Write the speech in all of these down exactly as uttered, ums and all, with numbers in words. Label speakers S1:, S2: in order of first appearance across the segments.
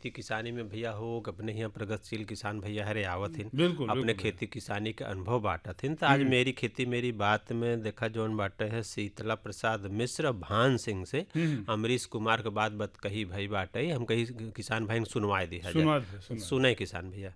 S1: खेती किसानी में भैया हो अपने यहाँ प्रगतिशील किसान भैया हरे आवत हिन
S2: बिल्कुल
S1: अपने
S2: बिल्कुल
S1: खेती किसानी के अनुभव बांटत हिन। तो आज मेरी खेती मेरी बात में देखा जौन बाटे है शीतला प्रसाद मिश्र भान सिंह से
S2: हम्म
S1: अमरीश कुमार के बात बत कही भाई बाटे हम कही किसान भाई ने सुनवाए दी है
S2: सुना दे सुना दे।
S1: सुने किसान भैया।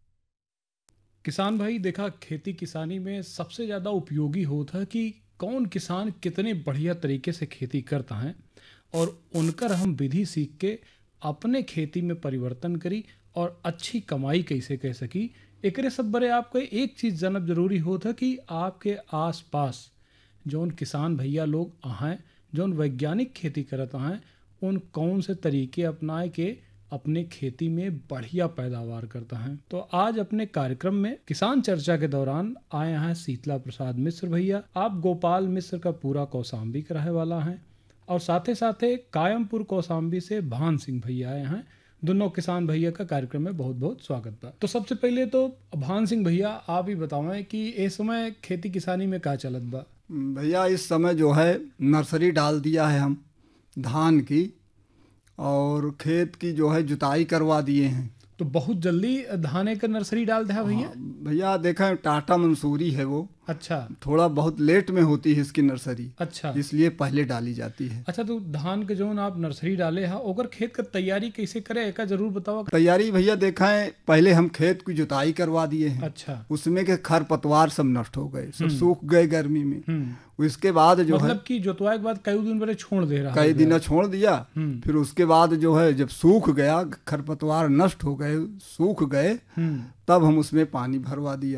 S3: किसान भाई देखा खेती किसानी में सबसे ज़्यादा उपयोगी होता है कि कौन किसान कितने बढ़िया तरीके से खेती करता है और उनकर हम विधि सीख के अपने खेती में परिवर्तन करी और अच्छी कमाई कैसे कह सकी। एकरे सब बरे आपको एक चीज़ जानब जरूरी होता है कि आपके आसपास जौन किसान भैया लोग हैं जौन वैज्ञानिक खेती करत हैं उन कौन से तरीके अपनाए के अपने खेती में बढ़िया पैदावार करता है। तो आज अपने कार्यक्रम में किसान चर्चा के दौरान आए हैं शीतला प्रसाद मिश्र भैया। आप गोपाल मिश्र का पूरा कौसाम्बी का रहे वाला हैं और साथ ही साथ कायमपुर कौसाम्बी से भान सिंह भैया आए हैं। दोनों किसान भैया का कार्यक्रम में बहुत बहुत स्वागत बा। तो सबसे पहले तो भान सिंह भैया आप ही बतावें कि इस समय खेती किसानी में क्या चलत बा।
S4: भैया इस समय जो है नर्सरी डाल दिया है हम धान की और खेत की जो है जुताई करवा दिए हैं।
S3: तो बहुत जल्दी धाने का नर्सरी डाल दिया भैया।
S4: हाँ, भैया देखें टाटा मंसूरी है वो
S3: अच्छा
S4: थोड़ा बहुत लेट में होती है इसकी नर्सरी,
S3: अच्छा
S4: इसलिए पहले डाली जाती है।
S3: अच्छा तो धान के जो आप नर्सरी डाले हैं ओकर खेत का तैयारी कैसे करे एक जरूर बताओ।
S4: तैयारी भैया देखें पहले हम खेत की जुताई करवा दिए हैं।
S3: अच्छा
S4: उसमें के खर पतवार सब नष्ट हो गए, सब सूख गए गर्मी में। उसके बाद जो
S3: मतलब
S4: है
S3: कि जोतवाए के बाद कई दिन पहले छोड़ दे रहा
S4: कई दिन छोड़ दिया, फिर उसके बाद जो है जब सूख गया खरपतवार नष्ट हो गए सूख गए तब हम उसमें पानी भरवा दिया।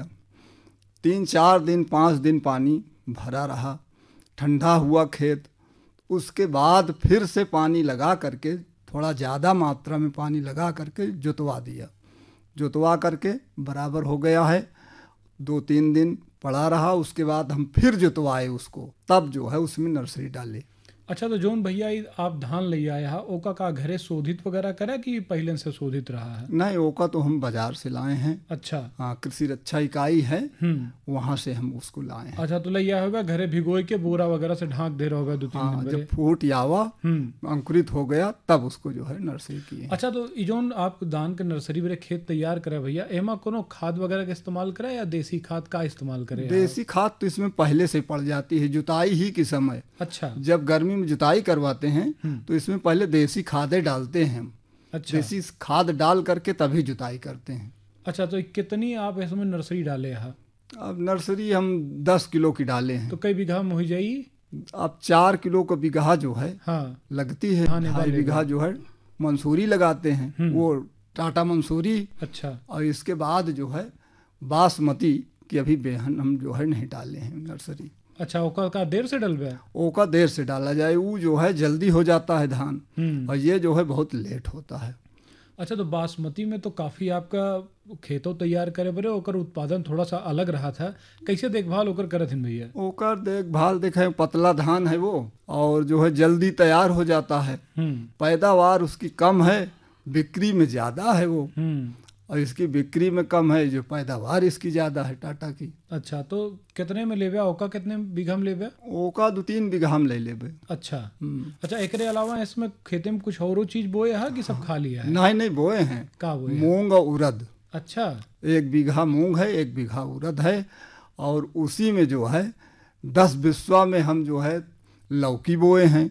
S4: तीन चार दिन पाँच दिन पानी भरा रहा, ठंडा हुआ खेत। उसके बाद फिर से पानी लगा करके थोड़ा ज़्यादा मात्रा में पानी लगा करके जोतवा दिया। जोतवा करके बराबर हो गया है, दो तीन दिन पड़ा रहा, उसके बाद हम फिर जोतवाए उसको, तब जो है उसमें नर्सरी डाले।
S3: अच्छा तो जोन भैया आप धान ले आए हा ओका का घरे शोधित वगैरह करा कि पहले से शोधित रहा है।
S4: नहीं ओका तो हम बाजार से लाए हैं।
S3: अच्छा
S4: हाँ कृषि रक्षा इकाई है वहाँ से हम उसको लाए हैं।
S3: अच्छा तो ले आया होगा घरे भिगोए के बोरा वगैरह से ढांक दे रहा होगा दो तीन
S4: हाँ,
S3: दिन
S4: जब फूट यावा अंकुरित हो गया तब उसको जो है नर्सरी किए।
S3: अच्छा तो जोन आप धान के नर्सरी में खेत तैयार करे भैया एमा कोनो खाद वगैरह का इस्तेमाल करे या देसी खाद का इस्तेमाल करे।
S4: देसी खाद तो इसमें पहले से पड़ जाती है जुताई ही के समय।
S3: अच्छा
S4: जब गर्मी में जुताई करवाते हैं तो इसमें पहले देसी खादें डालते हैं हम।
S3: अच्छा
S4: देसी खाद डाल करके तभी जुताई करते हैं।
S3: अच्छा तो कितनी आप इसमें नर्सरी डाले हैं।
S4: अब नर्सरी हम दस किलो की डाले हैं।
S3: तो कई बीघा में हो जाई।
S4: अब चार किलो का बीघा जो है
S3: हाँ
S4: लगती है, ढाई बीघा जो है मंसूरी लगाते हैं वो टाटा मंसूरी।
S3: अच्छा
S4: और इसके बाद जो है बासमती की अभी बेहन हम जो है नहीं डाले हैं नर्सरी।
S3: अच्छा ओका का देर से डलबे
S4: ओका देर से डाला जाए, वो जो है जल्दी हो जाता है धान और ये जो है बहुत लेट होता है।
S3: अच्छा तो बासमती में तो काफी आपका खेतों तैयार करे बरे ओकर उत्पादन थोड़ा सा अलग रहा था, कैसे देखभाल ओकर करत हैं भैया।
S4: ओकर देखभाल देखे पतला धान है वो और जो है जल्दी तैयार हो जाता है, पैदावार उसकी कम है, बिक्री में ज्यादा है वो और इसकी बिक्री में कम है जो पैदावार इसकी ज्यादा है टाटा की।
S3: अच्छा तो कितने में लेबे ओका कितने बीघा में लेबे।
S4: ओका दो तीन बीघा में ले लेबे।
S3: अच्छा अच्छा एकरे अलावा इसमें खेते में कुछ और चीज बोए है कि सब खा लिया है।
S4: नहीं नहीं बोए हैं
S3: का बोए
S4: मूंग और उड़द।
S3: अच्छा
S4: एक बीघा मूंग है एक बीघा उड़द है और उसी में जो है दस बिस्वा में हम जो है लौकी बोए हैं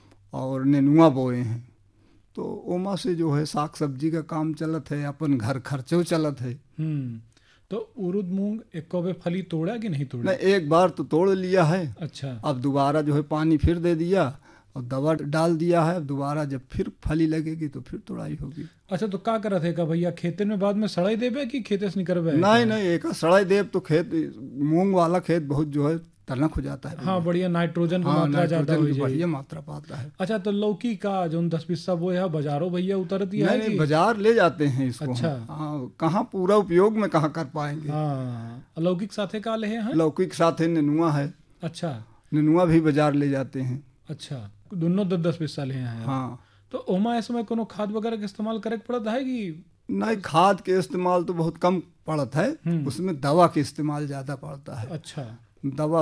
S4: और नेनुआ बोए हैं। तो ओमा से जो है साग सब्जी का काम चलत है, अपन घर खर्चो चलत है।
S3: हम्म तो उड़द मूंग एक बे फली तोड़ा कि नहीं तोड़ा।
S4: नहीं एक बार तो तोड़ लिया है।
S3: अच्छा
S4: अब दोबारा जो है पानी फिर दे दिया और दवा डाल दिया है, दोबारा जब फिर फली लगेगी तो फिर तोड़ाई होगी।
S3: अच्छा तो क्या करत है का भैया खेते में बाद में सड़ाई देबे कि खेते से निकलबे।
S4: नहीं नहीं एक सड़ाई देव तो खेत मूंग वाला खेत बहुत जो है तनक हो जाता है।
S3: हाँ बढ़िया नाइट्रोजन की
S4: हाँ,
S3: मात्रा ज्यादा हो जाए,
S4: बढ़िया मात्रा पाता है।
S3: अच्छा तो लौकी का जो दस बीसा वो है बाजारों भैया उतरती है।
S4: नहीं बाजार ले जाते हैं इसको।
S3: अच्छा
S4: हाँ कहाँ पूरा उपयोग में कहाँ कर पाएंगे।
S3: हाँ लौकी के साथे का ले हैं।
S4: लौकी के साथ नेनुआ है।
S3: अच्छा
S4: नेनुआ भी बाजार ले जाते हैं।
S3: अच्छा दोनों दस दस बीसा ले हैं।
S4: हाँ
S3: तो ओमा इस समय कोनो खाद वगैरह का इस्तेमाल करे पड़ता है कि
S4: नहीं। खाद के इस्तेमाल तो बहुत कम पड़ता है, उसमें दवा के इस्तेमाल ज्यादा पड़ता है।
S3: अच्छा
S4: दवा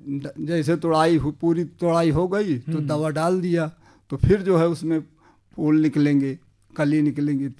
S4: जैसे तोड़ाई हो पूरी तोड़ाई हो गई तो दवा डाल दिया तो फिर जो है उसमें फूल निकलेंगे कली निकलेंगी।